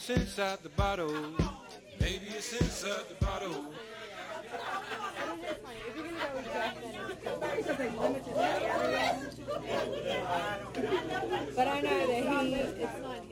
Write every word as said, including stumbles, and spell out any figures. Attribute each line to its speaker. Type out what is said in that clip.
Speaker 1: Inside the bottle. Maybe it's inside the bottle.
Speaker 2: But I know that he, it's not